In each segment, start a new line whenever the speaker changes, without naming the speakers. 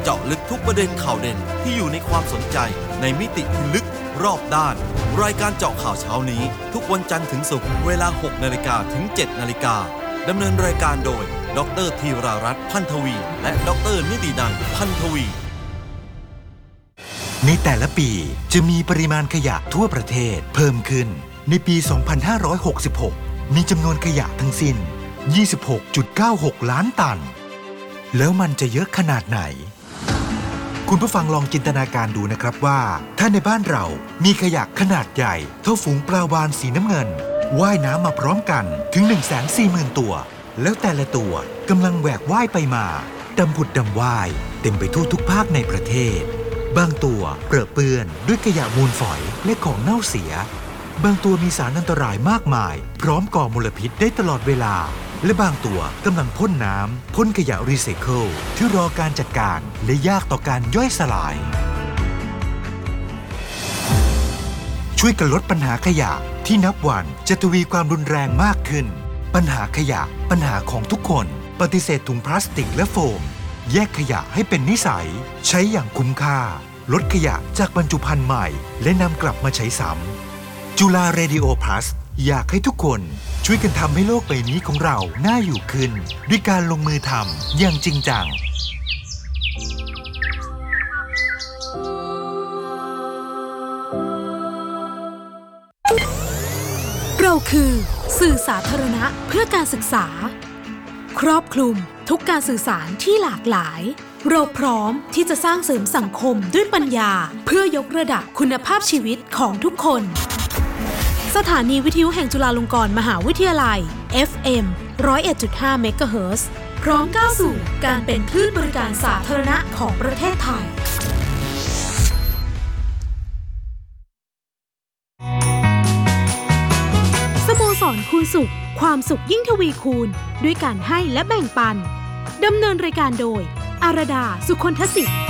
เจาะลึกทุกประเด็นข่าวเด่นที่อยู่ในความสนใจในมิติที่ลึกรอบด้านรายการเจาะข่าวเช้านี้ทุกวันจันทร์ถึงศุกร์เวลา 6 นาฬิกาถึง 7 นาฬิกาดำเนินรายการโดยดร.ธีรารัตน์พันธวีและดร.นิตินันท์พันธวี
ในแต่ละปีจะมีปริมาณขยะทั่วประเทศเพิ่มขึ้นในปี 2566 มีจำนวนขยะทั้งสิ้น 26.96 ล้านตันแล้วมันจะเยอะขนาดไหนคุณผู้ฟังลองจินตนาการดูนะครับว่าถ้าในบ้านเรามีขยะขนาดใหญ่เท่าฝูงปลาวาฬสีน้ำเงินว่ายน้ำมาพร้อมกันถึง 140,000 ตัวแล้วแต่ละตัวกำลังแหวกว่ายไปมาดำผุดดำว่ายเต็มไปทั่วทุกภาคในประเทศบางตัวเปรอะเปื้อนด้วยขยะมูลฝอยและของเน่าเสียบางตัวมีสารอันตรายมากมายพร้อมก่อมลพิษได้ตลอดเวลาและบางตัวกำลังพ่นน้ำพ่นขยะรีไซเคิลที่รอการจัดการและยากต่อการย่อยสลายช่วยกันลดปัญหาขยะที่นับวันจะทวีความรุนแรงมากขึ้นปัญหาขยะปัญหาของทุกคนปฏิเสธถุงพลาสติกและโฟมแยกขยะให้เป็นนิสัยใช้อย่างคุ้มค่าลดขยะจากบรรจุภัณฑ์ใหม่และนำกลับมาใช้ซ้ำจุฬาเรดิโอพลัสอยากให้ทุกคนช่วยกันทำให้โลกใบนี้ของเราน่าอยู่ขึ้นด้วยการลงมือทำอย่างจริงจัง
เราคือสื่อสาธารณะเพื่อการศึกษาครอบคลุมทุกการสื่อสารที่หลากหลายเราพร้อมที่จะสร้างเสริมสังคมด้วยปัญญาเพื่อยกระดับคุณภาพชีวิตของทุกคนสถานีวิทยุแห่งจุฬาลงกรณ์มหาวิทยาลัย FM 101.5 เมกะเฮิรตซ์พร้อมก้าวสู่การเป็นคลื่นบริการสาธารณะของประเทศไทยสโมสรคูณสุขความสุขยิ่งทวีคูณด้วยการให้และแบ่งปันดำเนินรายการโดยอารดาสุคนทศิษย์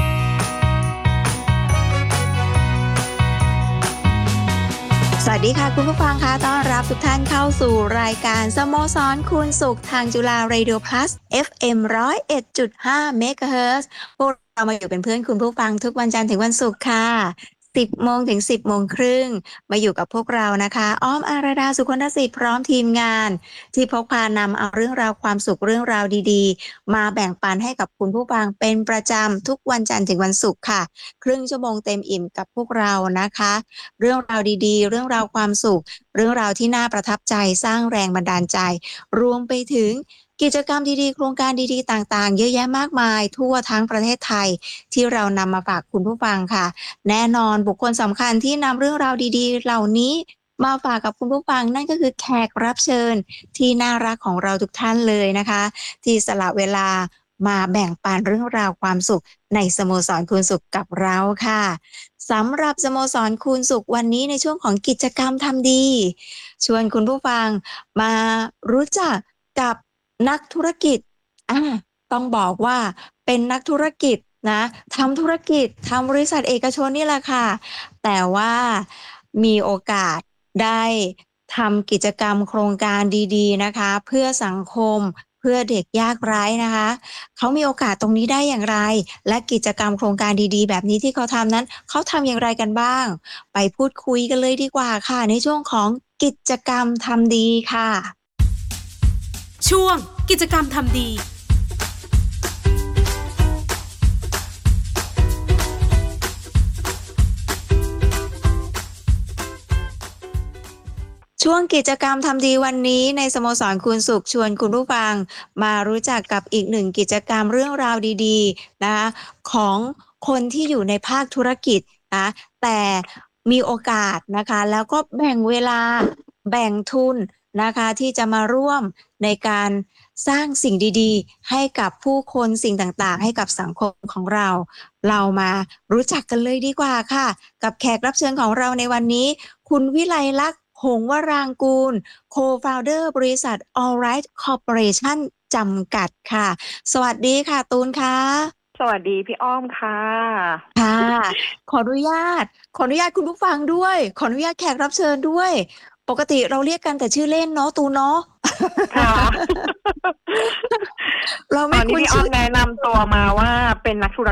สวัสดีค่ะคุณผู้ฟังค่ะต้อนรับทุกท่านเข้าสู่รายการสโมสรคูณสุขทางจุฬาเรดิโอพลัส FM 101.5 เมกะเฮิรตซ์พวกเรามาอยู่เป็นเพื่อนคุณผู้ฟังทุกวันจันทร์ถึงวันศุกร์ค่ะ10 โมงถึง 10 โมงครึ่งมาอยู่กับพวกเรานะคะอ้อมอารดาสุคนทศิษย์พร้อมทีมงานที่พกพานำเอาเรื่องราวความสุขเรื่องราวดีๆมาแบ่งปันให้กับคุณผู้ฟังเป็นประจำทุกวันจันทร์ถึงวันศุกร์ค่ะครึ่งชั่วโมงเต็มอิ่มกับพวกเรานะคะเรื่องราวดีๆเรื่องราวความสุขเรื่องราวที่น่าประทับใจสร้างแรงบันดาลใจรวมไปถึงกิจกรรมดีๆโครงการดีๆต่างๆเยอะแยะมากมายทั่วทั้งประเทศไทยที่เรานำมาฝากคุณผู้ฟังค่ะแน่นอนบุคคลสำคัญที่นำเรื่องราวดีๆเหล่านี้มาฝากกับคุณผู้ฟังนั่นก็คือแขกรับเชิญที่น่ารักของเราทุกท่านเลยนะคะที่สละเวลามาแบ่งปันเรื่องราวความสุขในสโมสรคูณสุขกับเราค่ะสำหรับสโมสรคูณสุขวันนี้ในช่วงของกิจกรรมทำดีชวนคุณผู้ฟังมารู้จักกับนักธุรกิจต้องบอกว่าเป็นนักธุรกิจนะทำธุรกิจทำบริษัทเอกชนนี่แหละค่ะแต่ว่ามีโอกาสได้ทำกิจกรรมโครงการดีๆนะคะเพื่อสังคมเพื่อเด็กยากไร้นะคะเขามีโอกาสตรงนี้ได้อย่างไรและกิจกรรมโครงการดีๆแบบนี้ที่เขาทำนั้นเขาทำอย่างไรกันบ้างไปพูดคุยกันเลยดีกว่าค่ะในช่วงของกิจกรรมทำดีค่ะ
ช่วงกิจกรรมทำดี
ช่วงกิจกรรมทำดีวันนี้ในสโมสรคูณสุขชวนคุณผู้ฟังมารู้จักกับอีกหนึ่งกิจกรรมเรื่องราวดีๆนะคะของคนที่อยู่ในภาคธุรกิจนะแต่มีโอกาสนะคะแล้วก็แบ่งเวลาแบ่งทุนนะคะที่จะมาร่วมในการสร้างสิ่งดีๆให้กับผู้คนสิ่งต่างๆให้กับสังคมของเรามารู้จักกันเลยดีกว่าค่ะกับแขกรับเชิญของเราในวันนี้คุณวิไลลักษณ์หงส์วรางกูล Co-founder บริษัท Alright Corporation จำกัดค่ะสวัสดีค่ะตูนค่ะ
สวัสดีพี่อ้อมค่ะ
ค่ะขออนุญาตคุณผู้ฟังด้วยขออนุญาตแขกรับเชิญด้วยปกติเราเรียกกันแต่ชื่อเล่นเนาะตูนเนาะ
ค่ะ
เราไม่คุ้นชื่อ
พี่อ้อมแนะนำตัวมาว่าเป็นนักธุร